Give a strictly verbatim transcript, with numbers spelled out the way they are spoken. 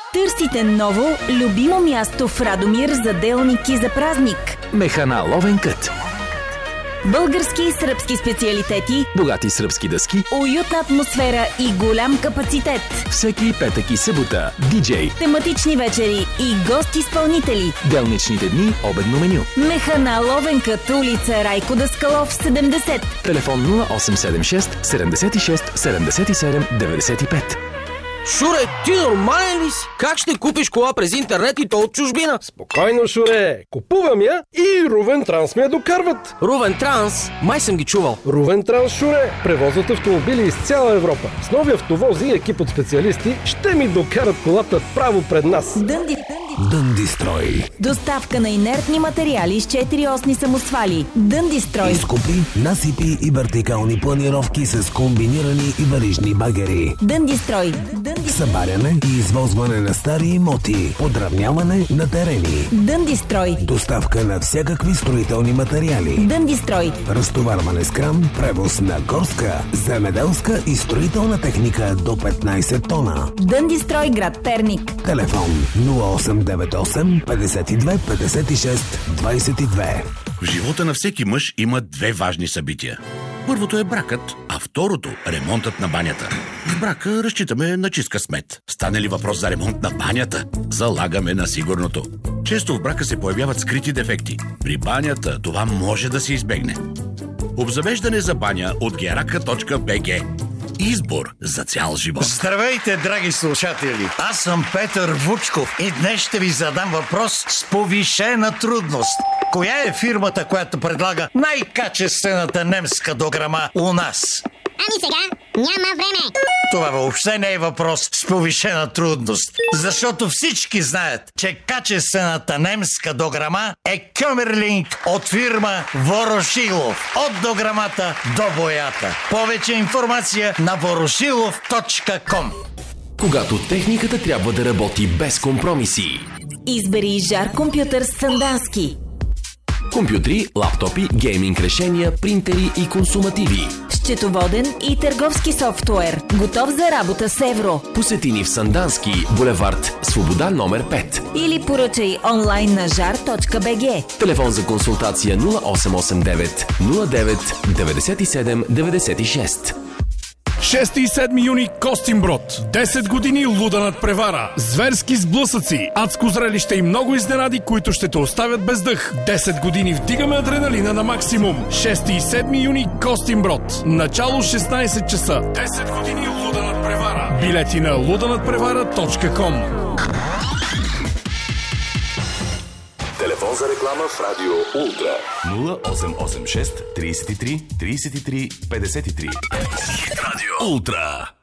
Търсите ново, любимо място в Радомир за делник и за празник. Механа Ловен кът. Български и сръбски специалитети, богати сръбски дъски, уютна атмосфера и голям капацитет. Всеки петък и събота диджей, тематични вечери и гост-изпълнители. Делничните дни обедно меню. Механа Ловен кът, улица Райко Даскалов, седемдесет. Телефон нула осем седем шест седемдесет и шест седемдесет и седем деветдесет и пет. Шуре, ти нормален ли си? Как ще купиш кола през интернет и то от чужбина? Спокойно, Шуре. Купувам я и Рувен Транс ме я докарват. Рувен Транс? Май съм ги чувал. Рувен Транс, Шуре. Превозват автомобили из цяла Европа. С нови автовози и екип от специалисти ще ми докарат колата право пред нас. Дънди, Дъндистрой. доставка на инертни материали с четири осни самосвали. Дъндистрой. Изкопи, насипи и вертикални планировки с комбинирани и варижни багери. Дъндистрой. Събаряне и извозване на стари имоти. Подравняване на терени. Дъндистрой. Доставка на всякакви строителни материали. Дъндистрой. Разтоварване с кран, превоз на горска, земеделска и строителна техника до петнайсет тона. Дъндистрой, град Перник. Телефон нула осем девет осем петдесет и две петдесет и шест двайсет и две. В живота на всеки мъж има две важни събития. Първото е бракът, а второто – ремонтът на банята. В брака разчитаме на чист късмет. Стане ли въпрос за ремонт на банята, залагаме на сигурното. Често в брака се появяват скрити дефекти. При банята това може да се избегне. Обзавеждане за баня от герака точка би джи. Избор за цял живот. Здравейте, драги слушатели! Аз съм Петър Вучков и днес ще ви задам въпрос с повишена трудност. Коя е фирмата, която предлага най-качествената немска дограма у нас? Ами сега няма време. Това въобще не е въпрос с повишена трудност, защото всички знаят, че качествената немска дограма е Кьомерлинг от фирма Ворошилов. От дограмата до боята. Повече информация на ворошилов точка ком. Когато техниката трябва да работи без компромиси. Избери жар компютър Сандански. Компютри, лаптопи, гейминг решения, принтери и консумативи. Счетоводен и търговски софтуер. Готов за работа с евро. Посети ни в Сандански, булевард Свобода номер пет. Или поръчай онлайн на жар точка би джи. Телефон за консултация нула осем осем девет нула девет деветдесет и седем деветдесет и шест. шести и седми юни Костинброд. десет години луда надпревара. Зверски сблъсъци, адско зрелище и много изненади, които ще те оставят без дъх. десет години вдигаме адреналина на максимум. шести и седми юни Костинброд. Начало шестнайсет часа. десет години луда надпревара. Билети на луда надпревара точка ком. Телефон за реклама в Радио Ултра. нула осем осем шест трийсет и три трийсет и три петдесет и три. Радио Ултра.